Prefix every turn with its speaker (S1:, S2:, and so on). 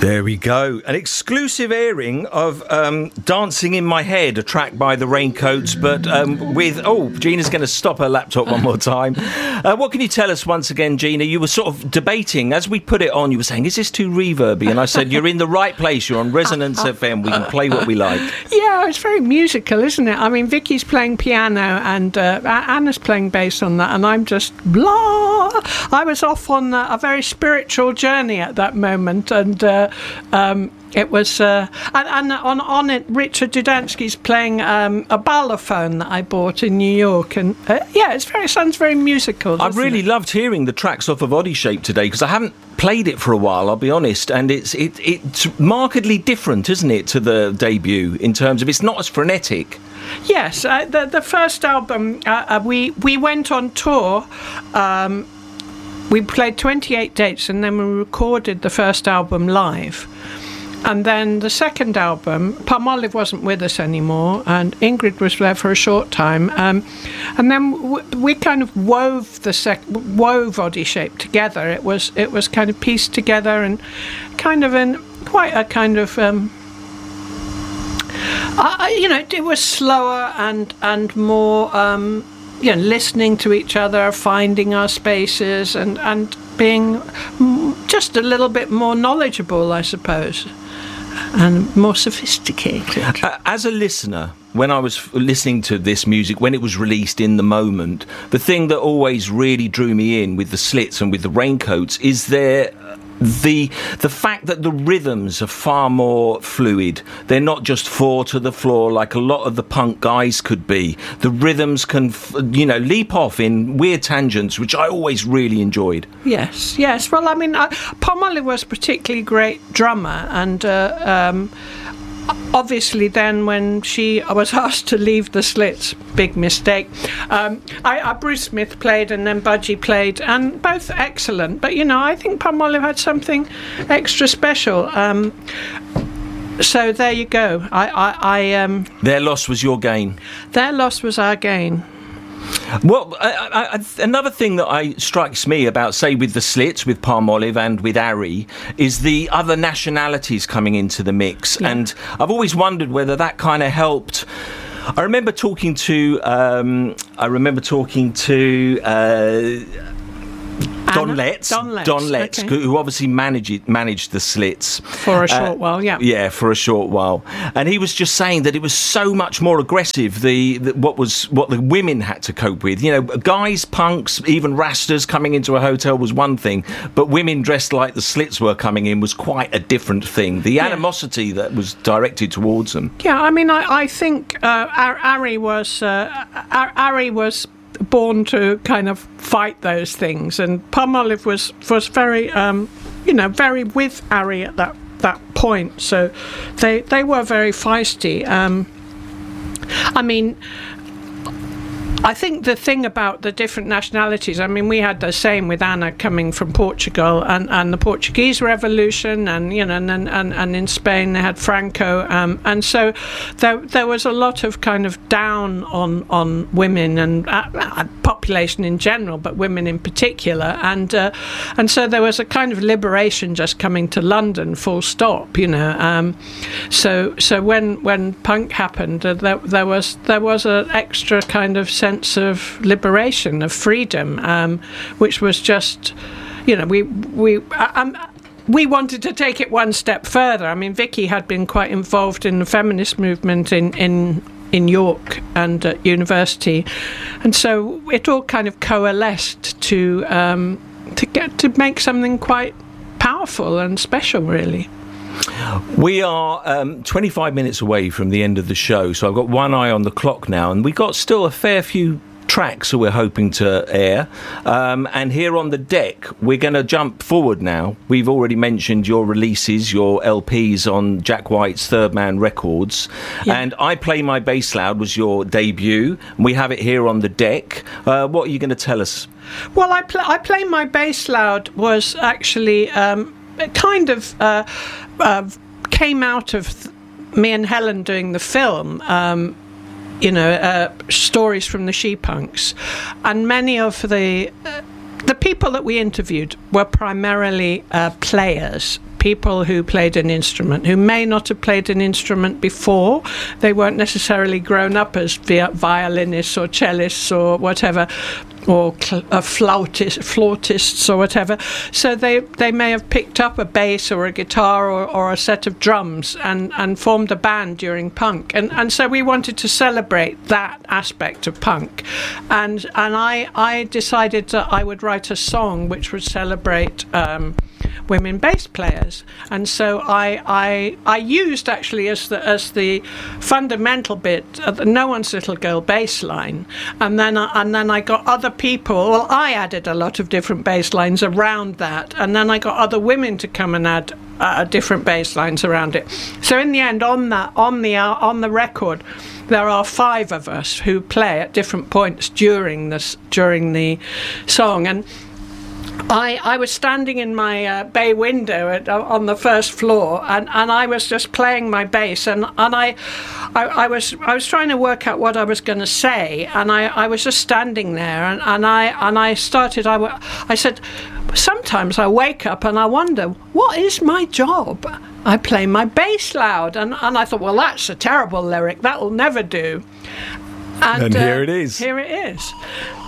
S1: There we go. An exclusive airing of Dancing in My Head, a track by the Raincoats, but with... Oh, Gina's going to stop her laptop one more time. What can you tell us once again, Gina? You were sort of debating, as we put it on, you were saying, is this too reverby? And I said, you're in the right place. You're on Resonance FM. We can play what we like.
S2: Yeah, it's very musical, isn't it? I mean, Vicky's playing piano and Anna's playing bass on that, and I'm just blah. I was off on a very spiritual journey at that moment, and it was and on it Richard Dudansky's playing a balafone that I bought in New York, and it sounds very musical.
S1: I really loved hearing the tracks off of Oddie Shape today, because I haven't played it for a while, I'll be honest, and it's markedly different, isn't it, to the debut in terms of it's not as frenetic.
S2: Yes, the first album we went on tour. We played 28 dates, and then we recorded the first album live. And then the second album, Palmolive wasn't with us anymore, and Ingrid was there for a short time. And then we kind of wove Oddie Shape together. It was kind of pieced together, and kind of in quite a kind of it was slower and more. Listening to each other, finding our spaces, and being just a little bit more knowledgeable, I suppose, and more sophisticated.
S1: As a listener, when I was listening to this music, when it was released in the moment, the thing that always really drew me in with the Slits and with the Raincoats is the fact that the rhythms are far more fluid. They're not just four to the floor like a lot of the punk guys could be. The rhythms can, leap off in weird tangents, which I always really enjoyed.
S2: Yes. Well, I mean, Palmolive was a particularly great drummer, and obviously then when she was asked to leave the Slits, big mistake, Bruce Smith played and then Budgie played, and both excellent, but I think Palmolive had something extra special, so there you go.
S1: Their loss was your gain.
S2: Their loss was our gain.
S1: Well, another thing that strikes me about, say, with the Slits, with Palmolive and with Ari, is the other nationalities coming into the mix. Yeah. And I've always wondered whether that kind of helped. I remember talking to Don Letts, okay, who obviously managed the Slits
S2: for a short while.
S1: Yeah, for a short while, and he was just saying that it was so much more aggressive. What the women had to cope with. Guys, punks, even Rastas coming into a hotel was one thing, but women dressed like the Slits were coming in was quite a different thing. The animosity that was directed towards them.
S2: Yeah, I mean, I think Ari was born to kind of fight those things, and Palmolive was very very with Ari at that point, so they were very feisty. I mean, I think the thing about the different nationalities, I mean, we had the same with Anna coming from Portugal and the Portuguese Revolution, and and in Spain they had Franco, and so there was a lot of kind of down on women and population in general, but women in particular, and so there was a kind of liberation just coming to London, full stop, So when punk happened, there was an extra kind of sense of liberation, of freedom, which was just, we wanted to take it one step further. I mean, Vicky had been quite involved in the feminist movement in York and at university, and so it all kind of coalesced to make something quite powerful and special, really.
S1: We are 25 minutes away from the end of the show, so I've got one eye on the clock now, and we've got still a fair few tracks that we're hoping to air, and here on the deck we're going to jump forward now. We've already mentioned your releases, your LPs on Jack White's Third Man Records, and I Play My Bass Loud was your debut, and we have it here on the deck. What are you going to tell us?
S2: Well, I Play My Bass Loud was actually kind of came out of me and Helen doing the film, stories from the She-Punks, and many of the people that we interviewed were primarily players, people who played an instrument, who may not have played an instrument before. They weren't necessarily grown up as violinists or cellists or whatever, or flautists or whatever. So they may have picked up a bass or a guitar or a set of drums and formed a band during punk. And so we wanted to celebrate that aspect of punk. And I decided that I would write a song which would celebrate women bass players, and so I used actually as the fundamental bit the No One's Little Girl bass line, and then I got other people. Well, I added a lot of different bass lines around that, and then I got other women to come and add different bass lines around it. So in the end, on the record, there are 5 of us who play at different points during the song. And I was standing in my bay window on the first floor, and I was just playing my bass, and I was trying to work out what I was going to say, and I was just standing there, and I said, sometimes I wake up and I wonder, what is my job? I play my bass loud, and I thought, well, that's a terrible lyric, that will never do.
S1: And here it is.
S2: Here it is.